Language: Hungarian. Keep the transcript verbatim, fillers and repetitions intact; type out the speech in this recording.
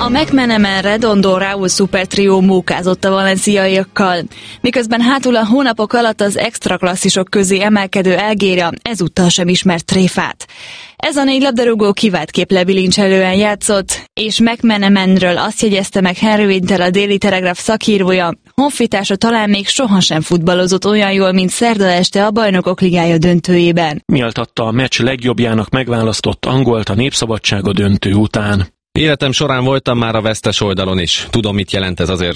A McManaman Redondo Raúl szupertrió mókázott a valenciaiakkal, miközben hátul a hónapok alatt az extraklasszisok közé emelkedő Elguera ezúttal sem ismert tréfát. Ez a négy labdarúgó kiváltképp lebilincselően játszott, és McManamanről azt jegyezte meg Henry Winter, a Daily Telegraph szakírója, honfitársa talán még sohasem futballozott olyan jól, mint szerda este a Bajnokok Ligája döntőjében. Méltatta a meccs legjobbjának megválasztott angolt a Népszabadsága döntő után. Életem során voltam már a vesztes oldalon is. Tudom, mit jelent ez azért.